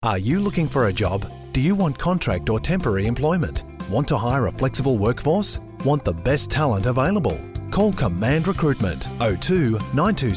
Are you looking for a job? Do you want contract or temporary employment? Want to hire a flexible workforce? Want the best talent available? Call Command Recruitment 02 926